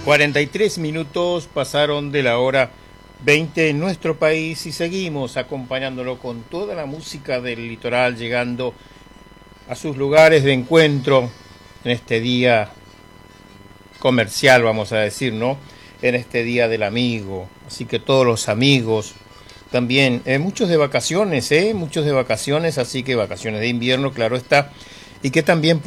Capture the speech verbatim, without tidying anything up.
cuarenta y tres minutos pasaron de la hora veinte en nuestro país y seguimos acompañándolo con toda la música del litoral, llegando a sus lugares de encuentro en este día comercial, vamos a decir, ¿no? En este día del amigo. Así que todos los amigos, también eh, muchos de vacaciones, ¿eh? Muchos de vacaciones, así que vacaciones de invierno, claro está, y que también